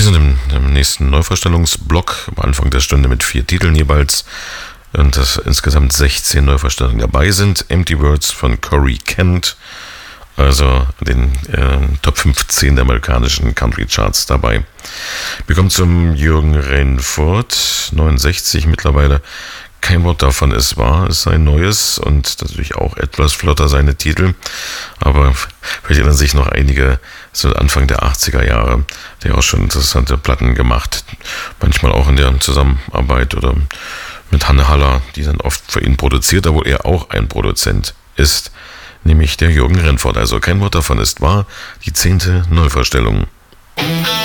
sind im nächsten Neuvorstellungsblock am Anfang der Stunde mit 4 Titeln jeweils. Und dass insgesamt 16 Neuvorstellungen dabei sind. Empty Words von Corey Kent, also den Top 15 der amerikanischen Country Charts dabei. Wir kommen zum Jürgen Renfurt, 69 mittlerweile. Kein Wort davon ist wahr, ist sein neues und natürlich auch etwas flotter seine Titel. Aber vielleicht erinnern sich noch einige, so Anfang der 80er Jahre, der auch schon interessante Platten gemacht. Manchmal auch in der Zusammenarbeit oder mit Hanne Haller, die dann oft für ihn produziert, obwohl er auch ein Produzent ist, nämlich der Jürgen Renfurt. Also kein Wort davon ist wahr, die 10. Neuvorstellung.